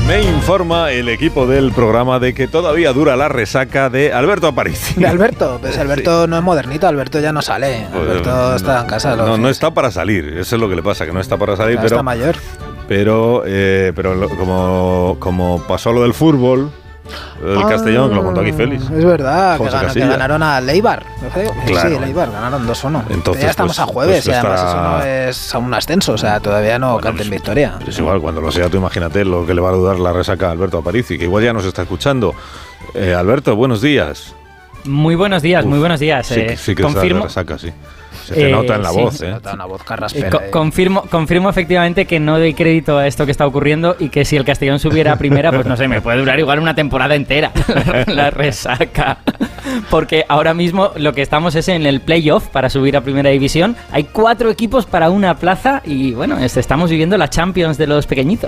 Me informa el equipo del programa de que todavía dura la resaca de Alberto Aparici. ¿De Alberto? Pues Alberto no es modernito, Alberto ya no sale. Alberto está en casa. No está para salir, eso es lo que le pasa, que no está para salir, ya pero está mayor. Pero como pasó lo del fútbol, el Castellón, que lo contó aquí Félix. Es verdad, que ganaron a Leibar. Claro. Sí, Leibar, ganaron 2-1. Entonces, ya estamos a jueves y además eso no es a un ascenso, o sea, todavía no canten victoria. Es igual, cuando lo sea, tú imagínate lo que le va a dudar la resaca a Alberto Aparici, que igual ya nos está escuchando. Alberto, buenos días. Muy buenos días, muy buenos días. Sí que confirmo, la resaca, sí. Se te nota en la voz, Se nota una voz carraspera. Confirmo efectivamente que no doy crédito a esto que está ocurriendo y que si el Castellón subiera a primera, pues no sé, me puede durar igual una temporada entera la resaca. Porque ahora mismo lo que estamos es en el playoff para subir a primera división. Hay 4 equipos para una plaza y bueno, estamos viviendo la Champions de los pequeñitos.